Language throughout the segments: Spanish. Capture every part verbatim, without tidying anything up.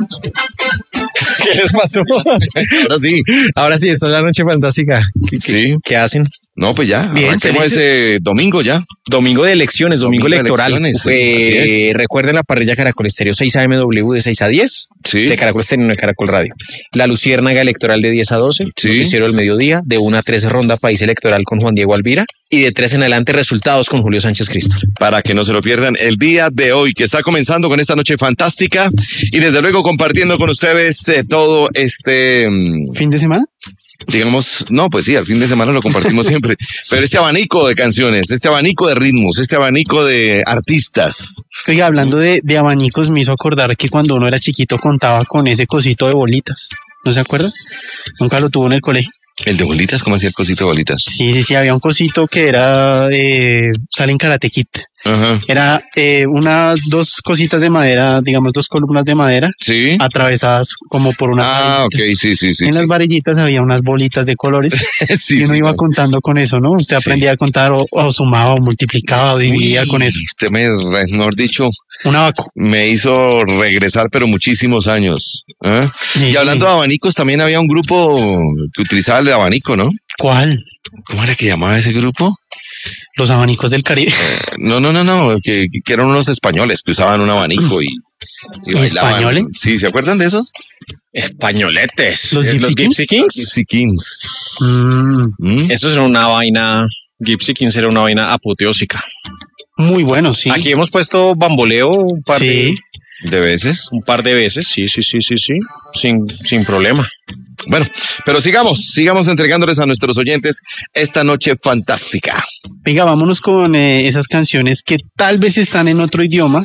¿Qué les pasó? Ahora sí. Ahora sí, esta es la noche fantástica. ¿Qué, qué, Sí. ¿Qué hacen? No, pues ya. Bien, Arranquemos felices. ese domingo ya. Domingo de elecciones, domingo, Domingo de electoral. elecciones, sí, Eh, así es. Recuerden la parrilla Caracol Estéreo seis A M W de seis a diez. Sí. De Caracol Estéreo, no de Caracol Radio. La Luciérnaga Electoral de diez a doce. Sí. Noticiero del mediodía. De una a tres Ronda País Electoral con Juan Diego Alvira. Y de tres en adelante resultados con Julio Sánchez Cristo. Para que no se lo pierdan el día de hoy, que está comenzando con esta noche fantástica y desde luego compartiendo con ustedes eh, todo este, mm, ¿Fin de semana? digamos, no, pues sí, al fin de semana lo compartimos siempre, pero este abanico de canciones, este abanico de ritmos, este abanico de artistas. Oiga, hablando de, de abanicos, me hizo acordar que cuando uno era chiquito contaba con ese cosito de bolitas. ¿No se acuerda? Nunca lo tuvo en el colegio. ¿El de bolitas? ¿Cómo hacía el cosito de bolitas? Sí, sí, sí, había un cosito que era, eh, sale en Karate Kid. Ajá. Era eh, unas dos cositas de madera, digamos dos columnas de madera, Sí. atravesadas como por unas Ah, ok, varillitas. sí, sí, sí. En sí. las varillitas había unas bolitas de colores Sí, y uno sí, iba no. contando con eso, ¿no? Usted Sí. aprendía a contar o, o sumaba o multiplicaba o dividía Uy, con eso. Usted me, mejor dicho, Un abaco. me hizo regresar, pero muchísimos años. ¿eh? Sí. Y hablando de abanicos, también había un grupo que utilizaba el abanico, ¿no? ¿Cuál? ¿Cómo era que llamaba ese grupo? Los abanicos del Caribe. Eh, no, no, no, no, que, que eran unos españoles que usaban un abanico y, y bailaban. ¿Españoles? Sí, ¿se acuerdan de esos? Españoletes. ¿Los Eh, Gypsy Gypsy Kings. Gypsy Kings. Mm, ¿Mm? Eso era una vaina. Gypsy Kings era una vaina apoteósica. muy bueno, sí. Aquí hemos puesto bamboleo un par, Sí. de, ¿De veces? un par de veces. Sí, sí, sí, sí, sí. Sin, sin problema. Bueno, pero sigamos, sigamos entregándoles a nuestros oyentes esta noche fantástica. Venga, vámonos con eh, esas canciones que tal vez están en otro idioma,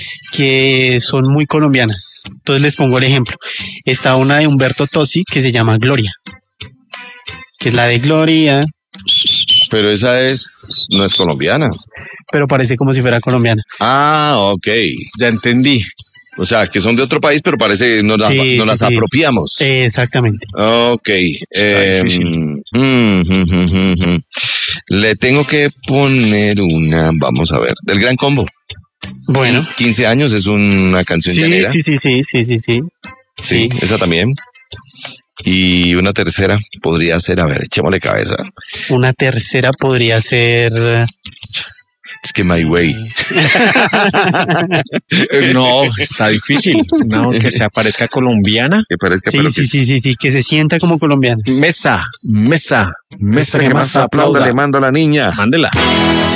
que son muy colombianas. Entonces les pongo el ejemplo. Está una de Humberto Tozzi que se llama Gloria, que es la de Gloria, Pero esa es, no es colombiana. pero parece como si fuera colombiana. Ah, ok. Ya entendí. O sea, que son de otro país, pero parece nos, las- Sí, nos sí, las sí. apropiamos. Eh, exactamente. Ok. Eh, difícil. mm, mm, mm, mm, mm. Le tengo que poner una, vamos a ver, del Gran Combo. Bueno. quince años es una canción Sí, llanera. sí, sí, sí, sí, sí, sí. Sí, esa también. Y una tercera podría ser, a ver, echémosle cabeza. Una tercera podría ser... Es que My Way. Eh, No, está difícil. No, que se aparezca colombiana. Que parezca, Sí, pero sí, que sí, sí, sí, que se sienta como colombiana. Mesa, mesa, mesa que más aplauda le mando a la niña. Mándela.